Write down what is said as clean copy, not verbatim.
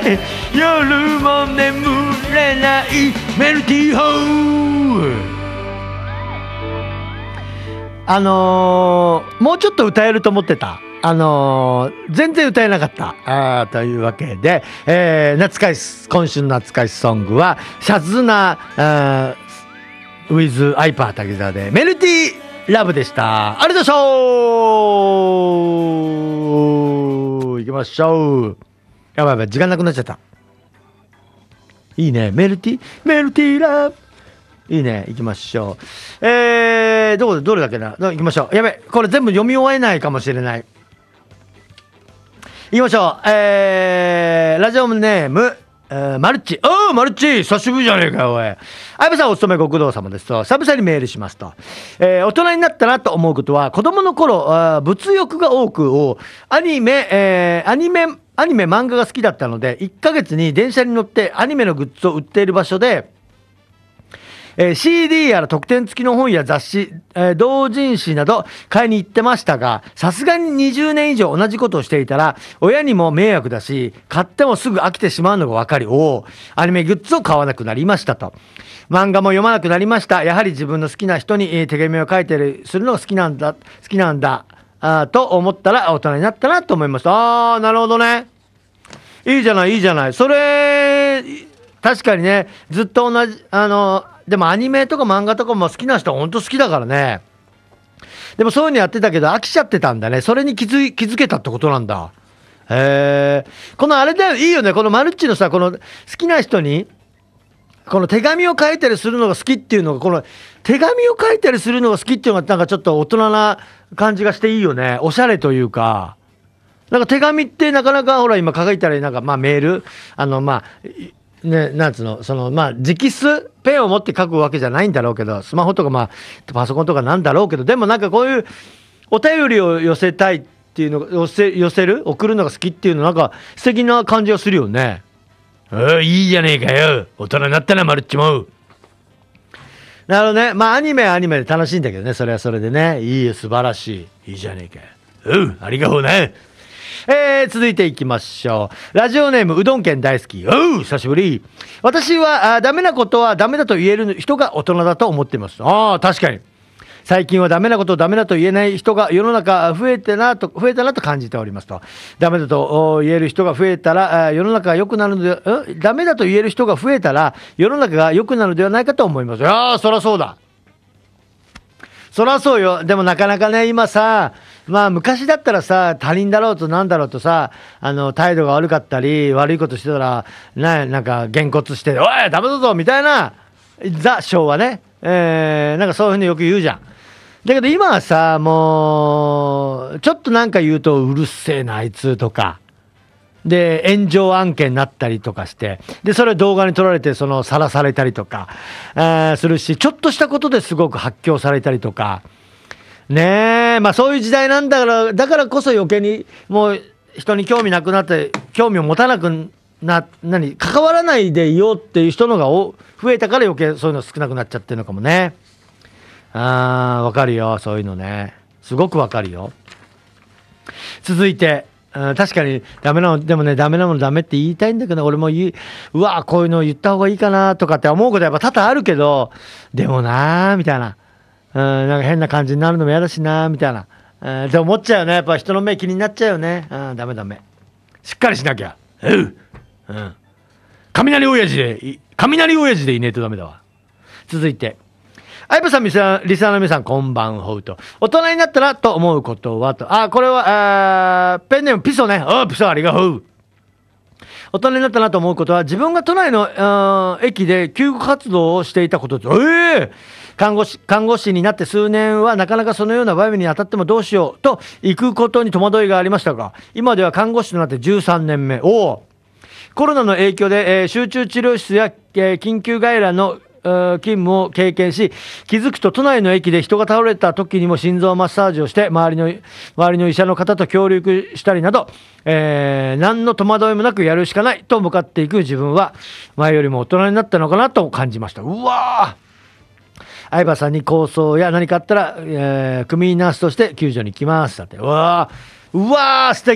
夜も眠れないメルティーホー。もうちょっと歌えると思ってた。全然歌えなかった。というわけで、今週の懐かしソングはシャズナwith アイパー滝沢でメルティーラブでした。ありがとうございました。行きましょう。やばいやばい、時間なくなっちゃった。いいね、メルティーラブ、いいね。行きましょう。どれだっけな。行きましょう。やべ、これ全部読み終えないかもしれない。行きましょう。ラジオネーム、マルッチ。マルッチ久しぶりじゃねえかよ、おい。相葉さんお勤めご苦労様ですと、久々にメールしますと。大人になったなと思うことは、子供の頃、物欲が多く、アニメ、漫画が好きだったので、1ヶ月に電車に乗ってアニメのグッズを売っている場所で、CD やら特典付きの本や雑誌、同人誌など買いに行ってましたが、さすがに20年以上同じことをしていたら親にも迷惑だし、買ってもすぐ飽きてしまうのが分かり、アニメグッズを買わなくなりましたと。漫画も読まなくなりました。やはり自分の好きな人に手紙を書いたりするのが好きなんだと思ったら大人になったなと思いました。なるほどね。いいじゃない。それ確かにね、ずっと同じでもアニメとか漫画とかも好きな人は本当好きだからね。でもそういうのやってたけど飽きちゃってたんだね。それに気づけたってことなんだ。このあれだよ、いいよね。このマルッチのさ、この好きな人にこの手紙を書いたりするのが好きっていうのが、この手紙を書いたりするのが好きっていうのがなんかちょっと大人な感じがしていいよね。おしゃれというか、なんか手紙ってなかなかほら今書いたりなんかメールね、なんつうの、直筆ペンを持って書くわけじゃないんだろうけど、スマホとかパソコンとかなんだろうけど、でもなんかこういうお便りを寄せたいっていうのが寄せる送るのが好きっていうのなんか素敵な感じがするよね。いいじゃねえかよ、大人になったなマルッチも。なるほどね。アニメはアニメで楽しいんだけどね、それはそれでね。いいよ、素晴らしい、いいじゃねえかよ。ありがとうね。続いていきましょう。ラジオネームうどん県大好き。久しぶり。私はダメなことはダメだと言える人が大人だと思っています。確かに最近はダメなことをダメだと言えない人が世の中増えたなと感じておりますと。ダメだと言える人が増えたら世の中が良くなるので、ダメだと言える人が増えたら世の中が良くなるのではないかと思います。そらそうだ。そらそうよ。でもなかなかね、今さ、昔だったらさ、他人だろうとなんだろうとさ、態度が悪かったり悪いことしてたらなんかげんこつして、おいダメだぞみたいな、ザ昭和ね、なんかそういうふうによく言うじゃん。だけど今はさ、もうちょっとなんか言うとうるせえなあいつとかで炎上案件になったりとかして、でそれを動画に撮られてさらされたりとかするし、ちょっとしたことですごく発狂されたりとかねえ、そういう時代なんだからこそ余計にもう人に興味なくなって、興味を持たなく関わらないでいようっていう人のが増えたから余計そういうの少なくなっちゃってるのかもね。わかるよ、そういうのね、すごくわかるよ。続いて、確かにダメなの、でもね、ダメなものダメって言いたいんだけど、俺もこういうの言った方がいいかなとかって思うことやっぱ多々あるけど、でもなーみたいな、なんか変な感じになるのも嫌だしなーみたいな、って思っちゃうよね。やっぱ人の目気になっちゃうよね。ダメしっかりしなきゃ。雷親父でいねえとダメだわ。続いて、相葉さん、リスナーの皆さん、こんばんほうと。大人になったらと思うことはと。これはペンネームピソね。ピソありがとう。大人になったなと思うことは、自分が都内の駅で救護活動をしていたことです。看護師になって数年はなかなかそのような場面に当たってもどうしようと行くことに戸惑いがありましたが、今では看護師となって13年目。コロナの影響で、集中治療室や、緊急外来の勤務を経験し、気づくと都内の駅で人が倒れた時にも心臓マッサージをして周りの医者の方と協力したりなど、何の戸惑いもなくやるしかないと向かっていく自分は前よりも大人になったのかなと感じました。相葉さんに構想や何かあったら、組員ナースとして救助に行きます。だって、うわー素敵。